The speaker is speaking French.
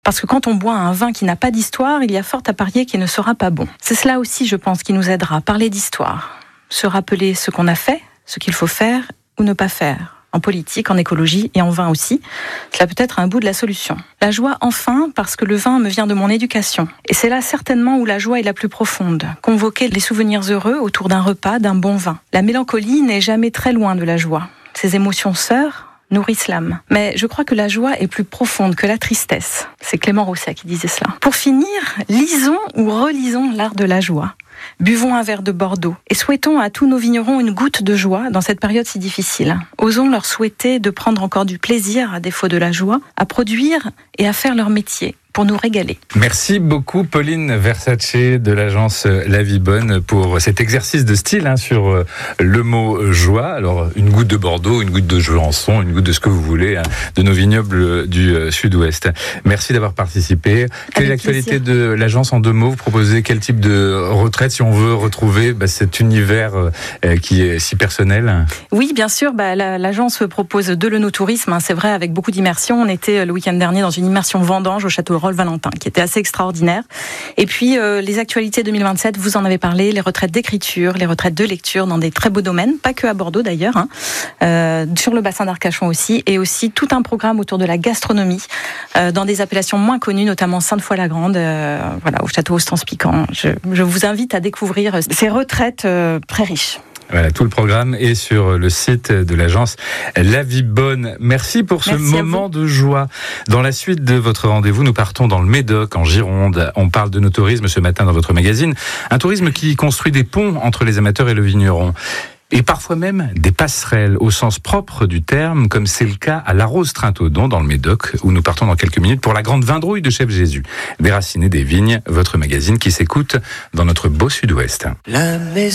Parce que quand on boit un vin qui n'a pas d'histoire, il y a fort à parier qu'il ne sera pas bon. C'est cela aussi, je pense, qui nous aidera. Parler d'histoire. Se rappeler ce qu'on a fait, ce qu'il faut faire ou ne pas faire. En politique, en écologie et en vin aussi. Cela peut être un bout de la solution. La joie, enfin, parce que le vin me vient de mon éducation. Et c'est là certainement où la joie est la plus profonde. Convoquer les souvenirs heureux autour d'un repas, d'un bon vin. La mélancolie n'est jamais très loin de la joie. Ces émotions sœurs nourrissent l'âme. Mais je crois que la joie est plus profonde que la tristesse. C'est Clément Rosset qui disait cela. Pour finir, lisons ou relisons l'art de la joie. Buvons un verre de Bordeaux et souhaitons à tous nos vignerons une goutte de joie dans cette période si difficile. Osons leur souhaiter de prendre encore du plaisir, à défaut de la joie, à produire et à faire leur métier pour nous régaler. Merci beaucoup Pauline Versace de l'agence La Vie Bonne pour cet exercice de style sur le mot joie. Alors une goutte de Bordeaux, une goutte de Jurançon, une goutte de ce que vous voulez de nos vignobles du Sud-Ouest. Merci d'avoir participé. Quelle est l'actualité de l'agence en 2 mots? Vous proposez quel type de retraite si on veut retrouver cet univers qui est si personnel? Oui, bien sûr. L'agence propose de l'œnotourisme. C'est vrai, avec beaucoup d'immersion. On était le week-end dernier dans une immersion vendange au château Rolles-Valentin, qui était assez extraordinaire. Et puis, les actualités 2027, vous en avez parlé, les retraites d'écriture, les retraites de lecture dans des très beaux domaines, pas que à Bordeaux d'ailleurs, sur le bassin d'Arcachon aussi, et aussi tout un programme autour de la gastronomie, dans des appellations moins connues, notamment Sainte-Foy-la-Grande, au château Ostens-Piquant. Je vous invite à découvrir ces retraites très riches. Voilà, tout le programme est sur le site de l'agence La Vie Bonne. Merci pour ce moment de joie. Dans la suite de votre rendez-vous, nous partons dans le Médoc, en Gironde. On parle de nos tourismes ce matin dans votre magazine. Un tourisme qui construit des ponts entre les amateurs et le vigneron. Et parfois même des passerelles au sens propre du terme, comme c'est le cas à La Rose-Trintaudon dans le Médoc, où nous partons dans quelques minutes pour la grande vindrouille de Chef Jésus. Déraciné des vignes, votre magazine qui s'écoute dans notre beau Sud-Ouest.